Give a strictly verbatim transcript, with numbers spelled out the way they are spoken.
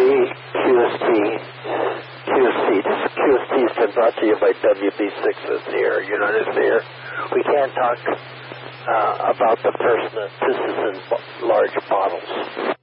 Q S T. Q S T. This Q S T has been brought to you by W B six this year. You know this here. We can't talk uh, about the person. This is in large bottles.